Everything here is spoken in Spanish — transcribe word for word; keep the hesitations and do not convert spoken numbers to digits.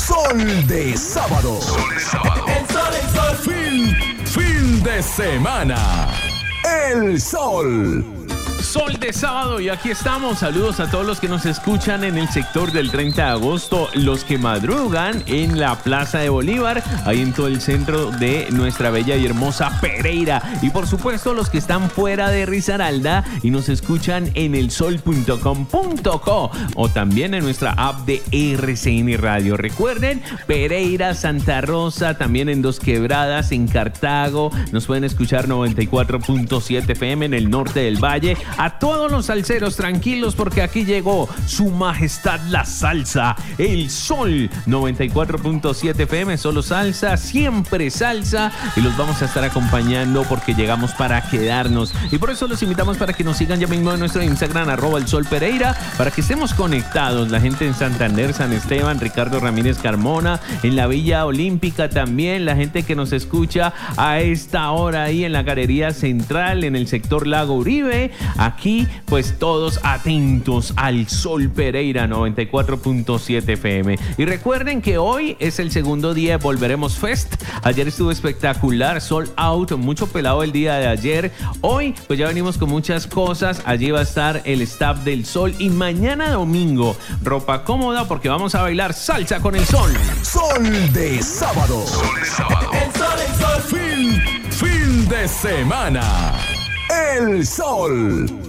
Sol de sábado. Sol de sábado. El sol, el sol. Fin, fin de semana. El sol. Sol de sábado y aquí estamos. Saludos a todos los que nos escuchan en el sector del treinta de agosto, los que madrugan en la Plaza de Bolívar, ahí en todo el centro de nuestra bella y hermosa Pereira, y por supuesto los que están fuera de Risaralda y nos escuchan en el sol punto com punto co o también en nuestra app de R C N Radio. Recuerden, Pereira, Santa Rosa, también en Dos Quebradas, en Cartago, nos pueden escuchar noventa y cuatro punto siete F M en el norte del valle. A todos los salseros, tranquilos porque aquí llegó su majestad la salsa, el Sol noventa y cuatro punto siete F M, solo salsa, siempre salsa, y los vamos a estar acompañando porque llegamos para quedarnos, y por eso los invitamos para que nos sigan ya mismo en nuestro Instagram, arroba el Sol Pereira, para que estemos conectados, la gente en Santander, San Esteban, Ricardo Ramírez Carmona, en la Villa Olímpica también, la gente que nos escucha a esta hora ahí en la Galería Central, en el sector Lago Uribe. Aquí, pues todos atentos al Sol Pereira noventa y cuatro punto siete F M. Y recuerden que hoy es el segundo día de Volveremos Fest. Ayer estuvo espectacular, sold out, mucho pelado el día de ayer. Hoy, pues ya venimos con muchas cosas. Allí va a estar el staff del Sol. Y mañana domingo, ropa cómoda porque vamos a bailar salsa con el Sol. Sol de sábado. Sol de sábado. El sol, el sol. Fin, fin de semana. El sol.